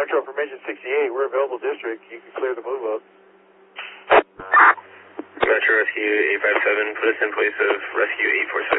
Metro Information 68, we're available district. You can clear the move up. Metro Rescue 857, put us in place of Rescue 847.